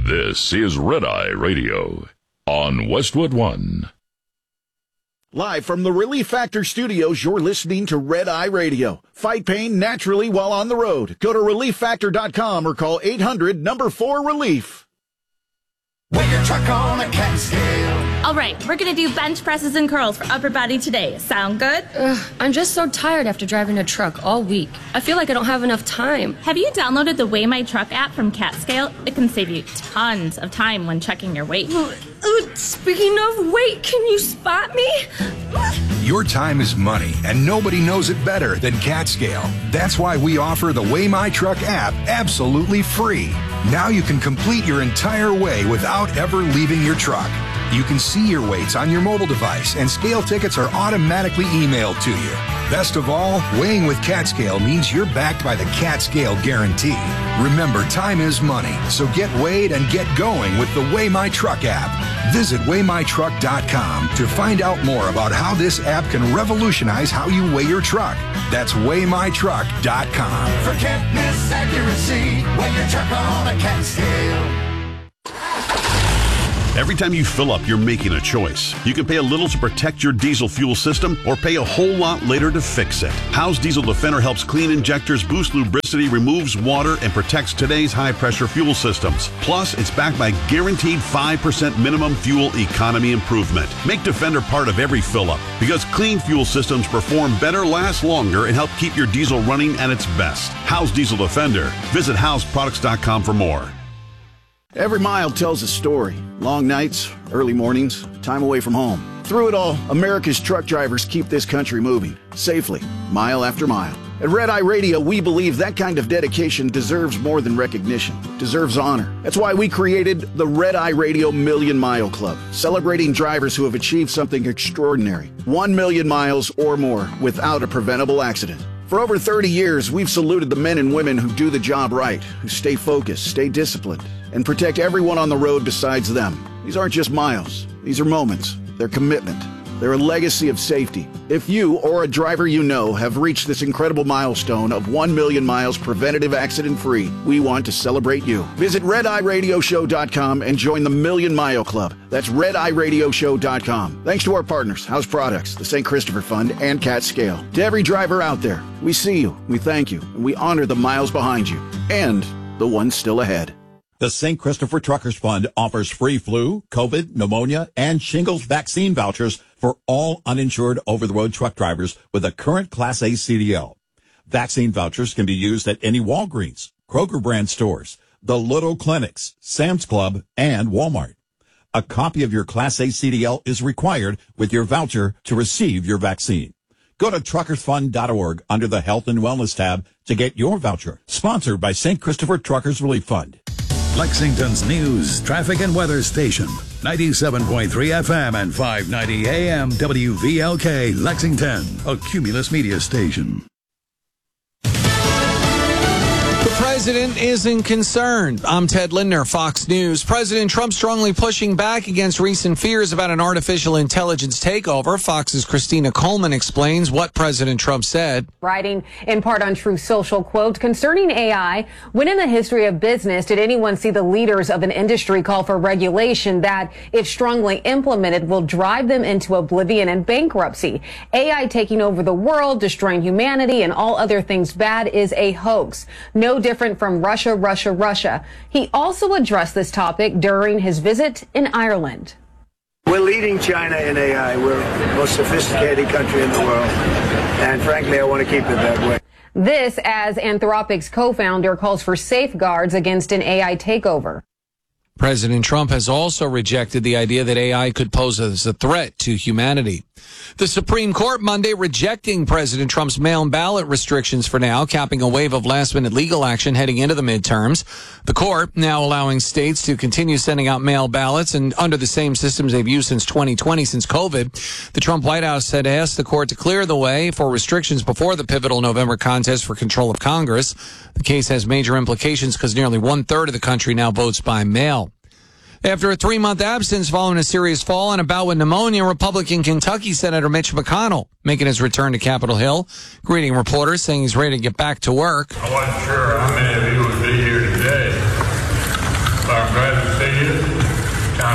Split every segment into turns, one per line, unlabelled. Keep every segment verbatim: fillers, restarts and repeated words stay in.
This is Red Eye Radio on Westwood One.
Live from the Relief Factor studios, you're listening to Red Eye Radio. Fight pain naturally while on the road. Go to relief factor dot com or call eight hundred number four relief.
Weigh your truck on a cat scale.
All right, we're going to do bench presses and curls for upper body today. Sound good?
Ugh, I'm just so tired after driving a truck all week. I feel like I don't have enough time.
Have you downloaded the Weigh My Truck app from CatScale? It can save you tons of time when checking your weight.
Uh, speaking of weight, can you spot me?
Your time is money, and nobody knows it better than CatScale. That's why we offer the Weigh My Truck app absolutely free. Now you can complete your entire weigh without ever leaving your truck. You can see your weights on your mobile device, and scale tickets are automatically emailed to you. Best of all, weighing with CatScale means you're backed by the CatScale guarantee. Remember, time is money, so get weighed and get going with the Weigh My Truck app. Visit weigh my truck dot com to find out more about how this app can revolutionize how you weigh your truck. That's weigh my truck dot com.
Forget miss accuracy. Weigh your truck on a cat scale.
Every time you fill up, you're making a choice. You can pay a little to protect your diesel fuel system or pay a whole lot later to fix it. How's Diesel Defender helps clean injectors, boost lubricity, removes water, and protects today's high-pressure fuel systems. Plus, it's backed by guaranteed five percent minimum fuel economy improvement. Make Defender part of every fill-up because clean fuel systems perform better, last longer, and help keep your diesel running at its best. How's Diesel Defender? Visit house products dot com for more.
Every mile tells a story. Long nights, early mornings, time away from home. Through it all, America's truck drivers keep this country moving, safely, mile after mile. At Red Eye Radio, we believe that kind of dedication deserves more than recognition, deserves honor. That's why we created the Red Eye Radio Million Mile Club, celebrating drivers who have achieved something extraordinary. One million miles or more without a preventable accident. For over thirty years, we've saluted the men and women who do the job right, who stay focused, stay disciplined, and protect everyone on the road besides them. These aren't just miles. These are moments. They're commitment. They're a legacy of safety. If you or a driver you know have reached this incredible milestone of one million miles preventative accident-free, we want to celebrate you. Visit red eye radio show dot com and join the Million Mile Club. That's red eye radio show dot com. Thanks to our partners, House Products, the Saint Christopher Fund, and CatScale. To every driver out there, we see you, we thank you, and we honor the miles behind you and the ones still ahead.
The Saint Christopher Truckers Fund offers free flu, COVID, pneumonia, and shingles vaccine vouchers for all uninsured over-the-road truck drivers with a current Class A C D L. Vaccine vouchers can be used at any Walgreens, Kroger brand stores, the Little Clinics, Sam's Club, and Walmart. A copy of your Class A C D L is required with your voucher to receive your vaccine. Go to truckers fund dot org under the Health and Wellness tab to get your voucher. Sponsored by Saint Christopher Truckers Relief Fund.
Lexington's news, traffic, and weather station. ninety-seven point three F M and five ninety A M W V L K, Lexington, a Cumulus media station.
The president isn't concerned. I'm Ted Lindner, Fox News. President Trump strongly pushing back against recent fears about an artificial intelligence takeover. Fox's Christina Coleman explains what President Trump said.
Writing in part on Truth Social, quote, concerning A I, when in the history of business did anyone see the leaders of an industry call for regulation that, if strongly implemented, will drive them into oblivion and bankruptcy? A I taking over the world, destroying humanity, and all other things bad is a hoax. No different from Russia, Russia, Russia. He also addressed this topic during his visit in Ireland.
We're leading China in A I. We're the most sophisticated country in the world. And frankly, I want to keep it that way.
This as Anthropic's co-founder calls for safeguards against an A I takeover.
President Trump has also rejected the idea that A I could pose as a threat to humanity. The Supreme Court Monday rejecting President Trump's mail-in ballot restrictions for now, capping a wave of last-minute legal action heading into the midterms. The court now allowing states to continue sending out mail ballots and under the same systems they've used since twenty twenty, since COVID. The Trump White House had asked the court to clear the way for restrictions before the pivotal November contest for control of Congress. The case has major implications because nearly one-third of the country now votes by mail. After a three-month absence following a serious fall and a bout with pneumonia, Republican Kentucky Senator Mitch McConnell making his return to Capitol Hill, greeting reporters, saying he's ready to get back to work.
I wasn't sure how many of you would be here today, but I'm glad to see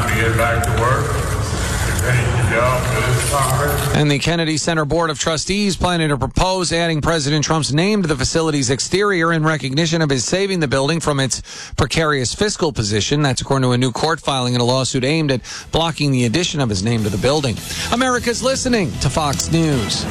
to get back to work and finish the job for this Congress.
And the Kennedy Center Board of Trustees planning to propose adding President Trump's name to the facility's exterior in recognition of his saving the building from its precarious fiscal position. That's according to a new court filing in a lawsuit aimed at blocking the addition of his name to the building. America's listening to Fox News.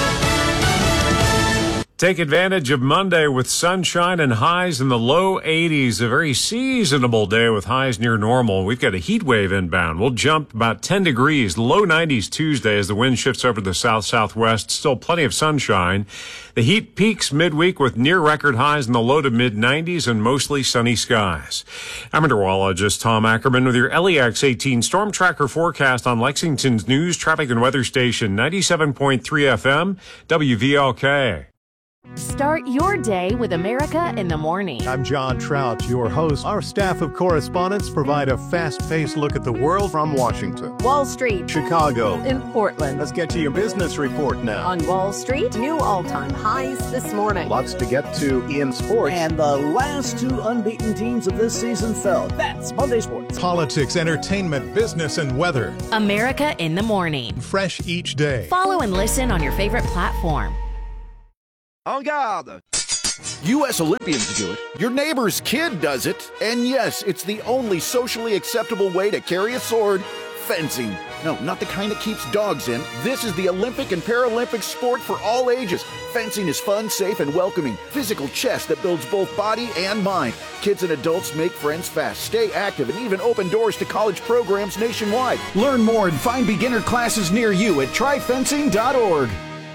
Take advantage of Monday with sunshine and highs in the low eighties. A very seasonable day with highs near normal. We've got a heat wave inbound. We'll jump about ten degrees, low nineties Tuesday as the wind shifts over the south-southwest. Still plenty of sunshine. The heat peaks midweek with near record highs in the low to mid nineties and mostly sunny skies. I'm meteorologist Tom Ackerman with your L E X eighteen Storm Tracker forecast on Lexington's news, traffic, and weather station ninety-seven point three F M, W V L K.
Start your day with America in the Morning.
I'm John Trout, your host. Our staff of correspondents provide a fast-paced look at the world from Washington,
Wall Street,
Chicago,
in Portland.
Let's get to your business report now.
On Wall Street, new all-time highs this morning.
Lots to get to in sports.
And the last two unbeaten teams of this season fell. That's Monday Sports.
Politics, entertainment, business, and weather.
America in the Morning.
Fresh each day.
Follow and listen on your favorite platform.
En garde! U S Olympians do it, your neighbor's kid does it, and yes, it's the only socially acceptable way to carry a sword, fencing. No, not the kind that keeps dogs in. This is the Olympic and Paralympic sport for all ages. Fencing is fun, safe, and welcoming. Physical chess that builds both body and mind. Kids and adults make friends fast, stay active, and even open doors to college programs nationwide. Learn more and find beginner classes near you at try fencing dot org.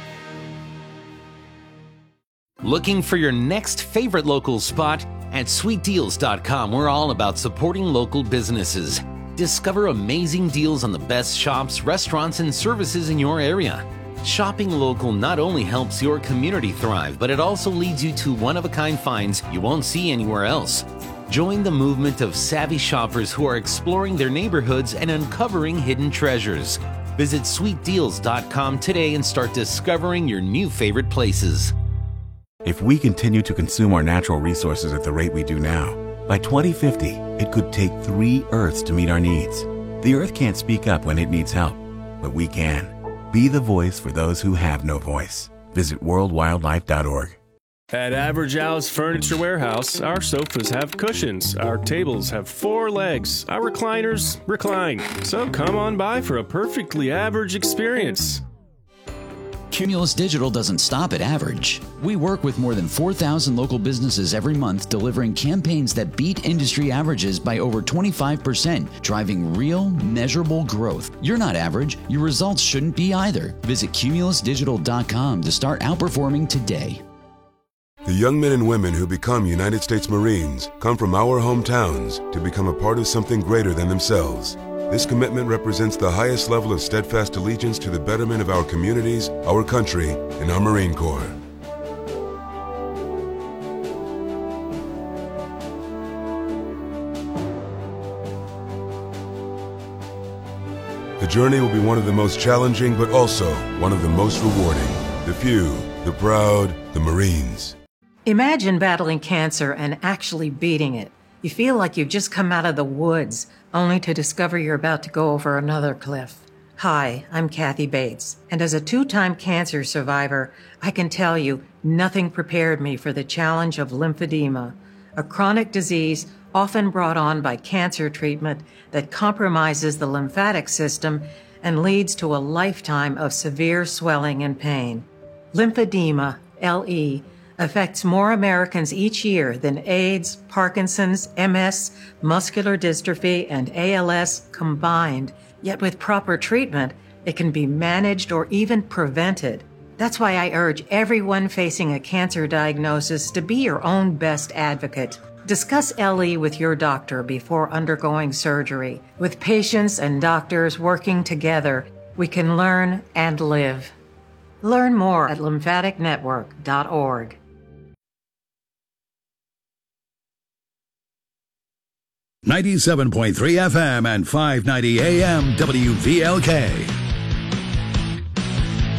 Looking for your next favorite local spot? At sweet deals dot com, we're all about supporting local businesses. Discover amazing deals on the best shops, restaurants, and services in your area. Shopping local not only helps your community thrive, but it also leads you to one-of-a-kind finds you won't see anywhere else. Join the movement of savvy shoppers who are exploring their neighborhoods and uncovering hidden treasures. Visit sweet deals dot com today and start discovering your new favorite places.
If we continue to consume our natural resources at the rate we do now, by twenty fifty, it could take three Earths to meet our needs. The Earth can't speak up when it needs help, but we can. Be the voice for those who have no voice. Visit world wildlife dot org.
At Average Al's Furniture Warehouse, our sofas have cushions, our tables have four legs, our recliners recline. So come on by for a perfectly average experience.
Cumulus Digital doesn't stop at average. We work with more than four thousand local businesses every month, delivering campaigns that beat industry averages by over twenty-five percent, driving real, measurable growth. You're not average. Your results shouldn't be either. Visit cumulus digital dot com to start outperforming today.
The young men and women who become United States Marines come from our hometowns to become a part of something greater than themselves. This commitment represents the highest level of steadfast allegiance to the betterment of our communities, our country, and our Marine Corps. The journey will be one of the most challenging, but also one of the most rewarding. The few, the proud, the Marines.
Imagine battling cancer and actually beating it. You feel like you've just come out of the woods, only to discover you're about to go over another cliff. Hi, I'm Kathy Bates, and as a two-time cancer survivor, I can tell you nothing prepared me for the challenge of lymphedema, a chronic disease often brought on by cancer treatment that compromises the lymphatic system and leads to a lifetime of severe swelling and pain. Lymphedema, L E, affects more Americans each year than AIDS, Parkinson's, M S, muscular dystrophy, and A L S combined. Yet with proper treatment, it can be managed or even prevented. That's why I urge everyone facing a cancer diagnosis to be your own best advocate. Discuss L E with your doctor before undergoing surgery. With patients and doctors working together, we can learn and live. Learn more at lymphatic network dot org.
ninety-seven point three F M and five ninety A M W V L K.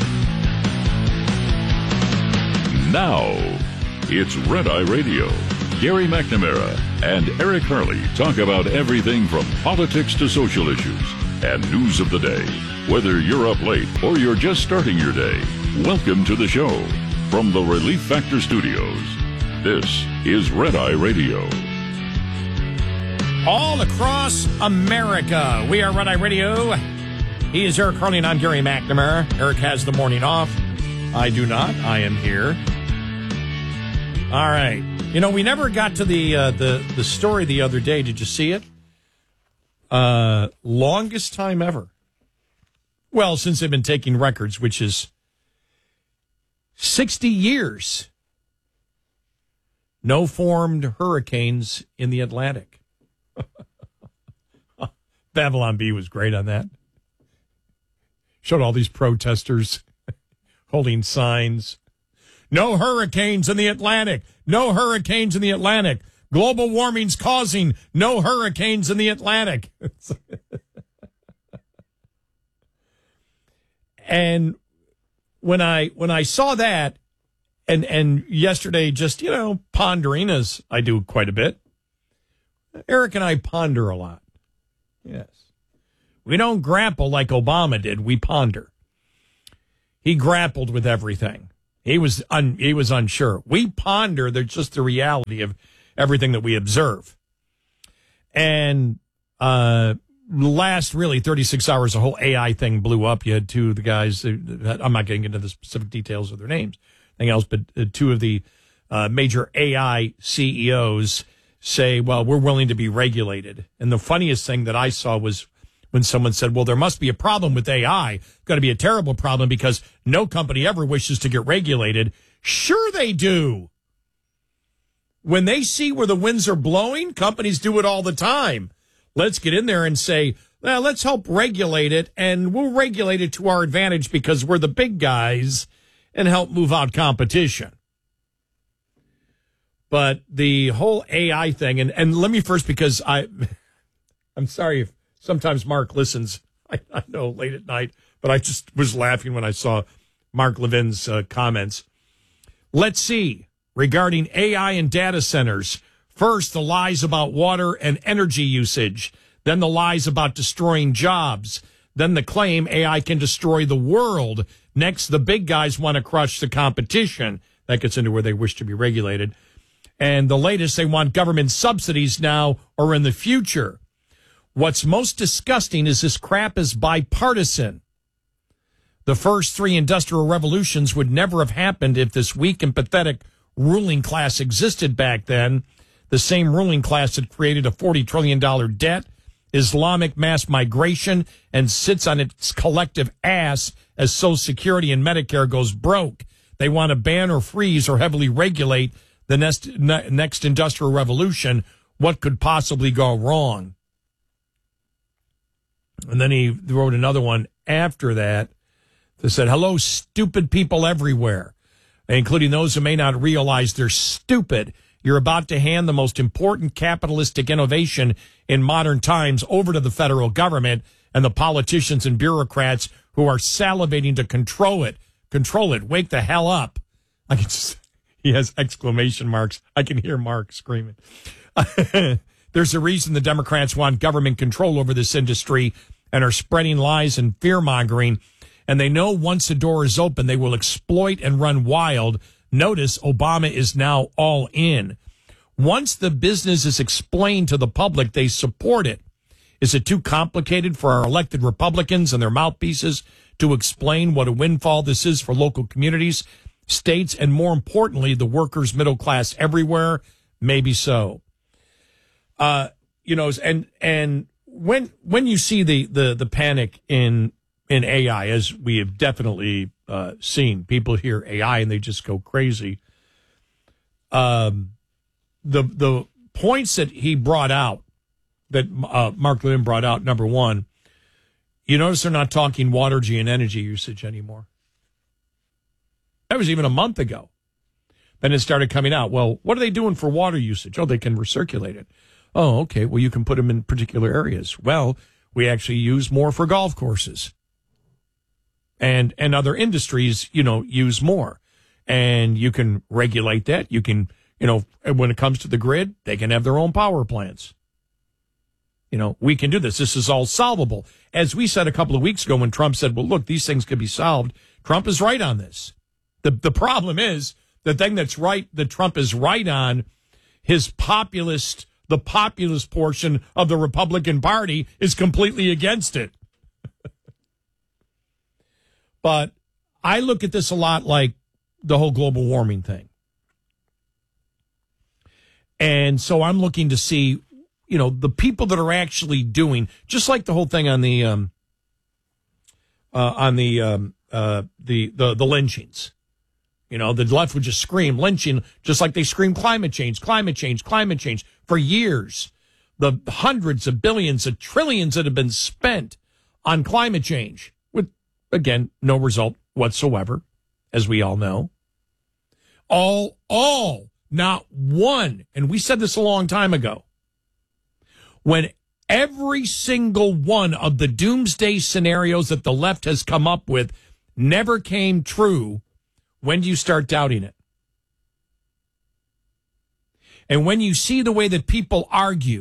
Now, it's Red Eye Radio. Gary McNamara and Eric Harley talk about everything from politics to social issues and news of the day. Whether you're up late or you're just starting your day, welcome to the show. From the Relief Factor Studios, this is Red Eye Radio.
All across America, we are Red Eye Radio. He is Eric Harley and I'm Gary McNamara. Eric has the morning off. I do not. I am here. All right. You know, we never got to the uh, the the story the other day. Did you see it? Uh, longest time ever. Well, since they've been taking records, which is sixty years. No formed hurricanes in the Atlantic. Babylon Bee was great on that. Showed all these protesters holding signs. No hurricanes in the Atlantic. No hurricanes in the Atlantic. Global warming's causing no hurricanes in the Atlantic. And when I when I saw that, and and yesterday, just, you know, pondering, as I do quite a bit, Eric and I ponder a lot. Yes. We don't grapple like Obama did. We ponder. He grappled with everything. He was un, he was unsure. We ponder there's just the reality of everything that we observe. And uh, last really thirty-six hours, the whole A I thing blew up. You had two of the guys. I'm not getting into the specific details of their names, anything else, but uh, two of the uh, major A I C E Os say, well, we're willing to be regulated. And the funniest thing that I saw was when someone said, well, there must be a problem with A I. It's going to be a terrible problem because no company ever wishes to get regulated. Sure they do. When they see where the winds are blowing, companies do it all the time. Let's get in there and say, well, let's help regulate it, and we'll regulate it to our advantage because we're the big guys and help move out competition. But the whole A I thing, and, and let me first, because I, I'm sorry if sometimes Mark listens, I, I know, late at night, but I just was laughing when I saw Mark Levin's uh, comments. Let's see, regarding A I and data centers, first the lies about water and energy usage, then the lies about destroying jobs, then the claim A I can destroy the world. Next, the big guys want to crush the competition. That gets into where they wish to be regulated. And the latest, they want government subsidies now or in the future. What's most disgusting is this crap is bipartisan. The first three industrial revolutions would never have happened if this weak and pathetic ruling class existed back then. The same ruling class that created a forty trillion dollars debt, Islamic mass migration, and sits on its collective ass as Social Security and Medicare goes broke. They want to ban or freeze or heavily regulate the next, ne- next industrial revolution. What could possibly go wrong? And then he wrote another one after that that said, hello, stupid people everywhere, including those who may not realize they're stupid. You're about to hand the most important capitalistic innovation in modern times over to the federal government and the politicians and bureaucrats who are salivating to control it. Control it. Wake the hell up. I can just, he has exclamation marks. I can hear Mark screaming. There's a reason the Democrats want government control over this industry and are spreading lies and fear-mongering. And they know once the door is open, they will exploit and run wild. Notice Obama is now all in. Once the business is explained to the public, they support it. Is it too complicated for our elected Republicans and their mouthpieces to explain what a windfall this is for local communities, states, and more importantly, the workers' middle class everywhere? Maybe so. Uh, you know, and and when when you see the the the panic in in A I, as we have definitely uh, seen, people hear A I and they just go crazy. Um, the the points that he brought out, that uh, Mark Levin brought out, number one, you notice they're not talking water, G, and energy usage anymore. That was even a month ago. Then it started coming out. Well, what are they doing for water usage? Oh, they can recirculate it. Oh, okay. Well, you can put them in particular areas. Well, we actually use more for golf courses. And and other industries, you know, use more. And you can regulate that. You can You know, when it comes to the grid, they can have their own power plants. You know, we can do this. This is all solvable. As we said a couple of weeks ago when Trump said, well, look, these things could be solved. Trump is right on this. The the problem is the thing that's right, that Trump is right on, his populist, the populist portion of the Republican Party is completely against it. But I look at this a lot like the whole global warming thing. And so I'm looking to see, you know, the people that are actually doing, just like the whole thing on the um, uh, on the, um, uh, the the the lynchings. You know, the left would just scream lynching, just like they scream climate change, climate change, climate change for years. The hundreds of billions of trillions that have been spent on climate change with, again, no result whatsoever, as we all know. All, all, not one. And we said this a long time ago. When every single one of the doomsday scenarios that the left has come up with never came true, when do you start doubting it? And when you see the way that people argue,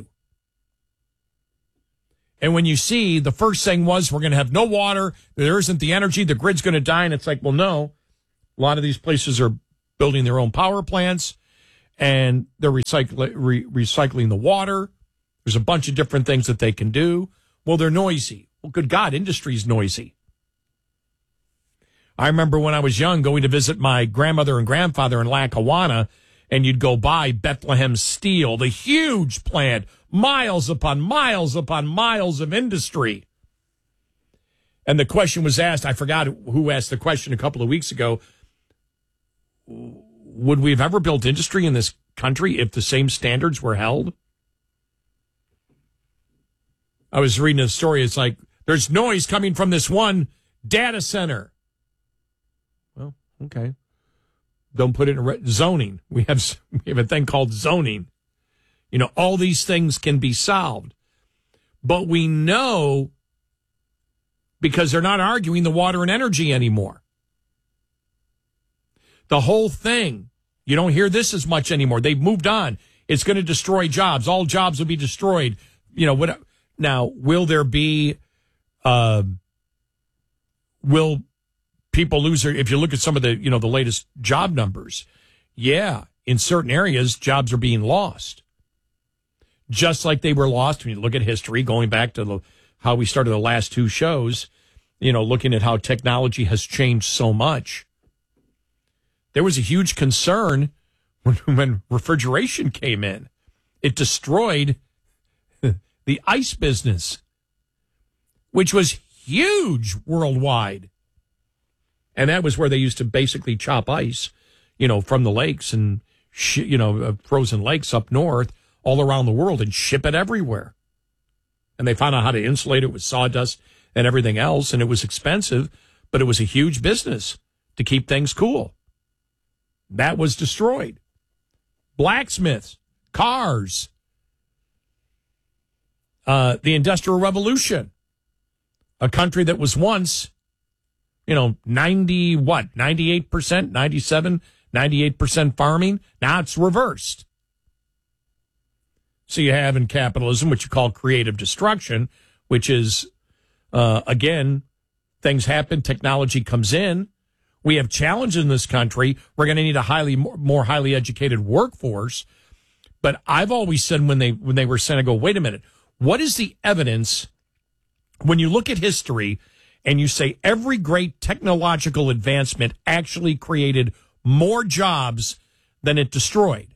and when you see the first thing was we're going to have no water, there isn't the energy, the grid's going to die, and it's like, well, no. A lot of these places are building their own power plants, and they're recycling, re- recycling the water. There's a bunch of different things that they can do. Well, they're noisy. Well, good God, industry's noisy. I remember when I was young going to visit my grandmother and grandfather in Lackawanna, and you'd go by Bethlehem Steel, the huge plant, miles upon miles upon miles of industry. And the question was asked, I forgot who asked the question a couple of weeks ago, would we have ever built industry in this country if the same standards were held? I was reading a story. It's like, there's noise coming from this one data center. Well, okay. Don't put it in re- zoning. We have, we have a thing called zoning. You know, all these things can be solved. But we know, because they're not arguing the water and energy anymore. The whole thing, you don't hear this as much anymore. They've moved on. It's going to destroy jobs. All jobs will be destroyed. You know, what? Now, will there be, uh, will people lose their, if you look at some of the, you know, the latest job numbers, yeah, in certain areas, jobs are being lost. Just like they were lost when you look at history, going back to the, how we started the last two shows, you know, looking at how technology has changed so much. There was a huge concern when, when refrigeration came in. It destroyed the ice business, which was huge worldwide. And that was where they used to basically chop ice, you know, from the lakes and, sh- you know, uh, frozen lakes up north all around the world and ship it everywhere. And they found out how to insulate it with sawdust and everything else. And it was expensive, but it was a huge business to keep things cool. That was destroyed. Blacksmiths, cars, uh, the Industrial Revolution, a country that was once, you know, ninety, what, ninety-eight percent, ninety-seven, ninety-eight percent farming. Now it's reversed. So you have in capitalism what you call creative destruction, which is, uh, again, things happen, technology comes in. We have challenges in this country. We're going to need a highly more highly educated workforce. But I've always said when they when they were saying, I go, wait a minute, what is the evidence when you look at history and you say every great technological advancement actually created more jobs than it destroyed?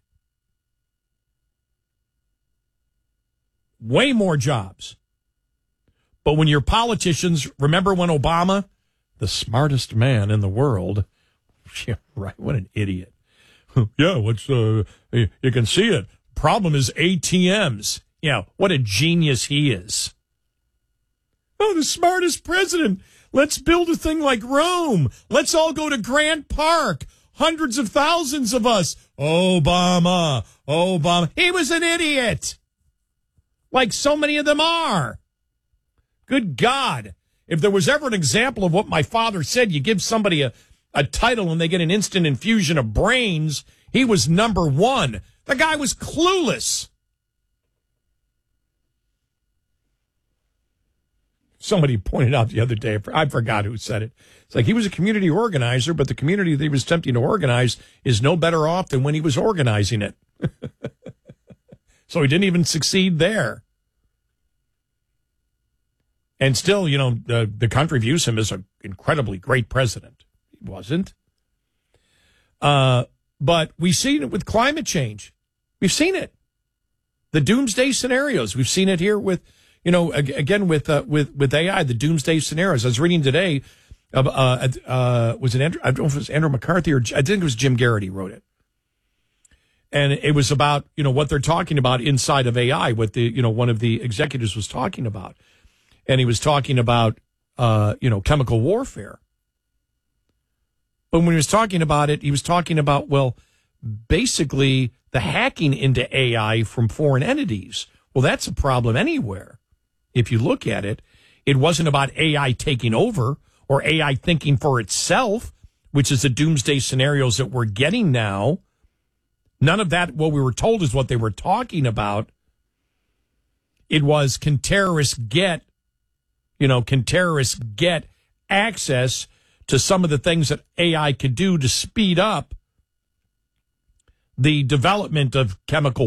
Way more jobs. But when your politicians, remember when Obama, the smartest man in the world, yeah, right, what an idiot. Yeah, what's uh, you can see it. Problem is A T Ms. Yeah, what a genius he is. Oh, the smartest president. Let's build a thing like Rome. Let's all go to Grant Park. Hundreds of thousands of us. Obama, Obama. He was an idiot. Like so many of them are. Good God. If there was ever an example of what my father said, you give somebody a, a title and they get an instant infusion of brains, He was number one. The guy was clueless. Somebody pointed out the other day, I forgot who said it. It's like he was a community organizer, but the community that he was attempting to organize is no better off than when he was organizing it. So he didn't even succeed there. And still, you know, the, the country views him as an incredibly great president. He wasn't. Uh, but we've seen it with climate change. We've seen it. The doomsday scenarios. We've seen it here with, you know, again, with uh, with with A I, the doomsday scenarios. I was reading today, uh, uh, uh, was it Andrew, I don't know if it was Andrew McCarthy or I think it was Jim Garrity wrote it. And it was about, you know, what they're talking about inside of A I, what the, you know, one of the executives was talking about. And he was talking about, uh, you know, chemical warfare. But when he was talking about it, he was talking about, well, basically the hacking into A I from foreign entities. Well, that's a problem anywhere. If you look at it, it wasn't about A I taking over or A I thinking for itself, which is the doomsday scenarios that we're getting now. None of that, what we were told, is what they were talking about. It was, can terrorists get, you know, can terrorists get access to some of the things that A I could do to speed up the development of chemical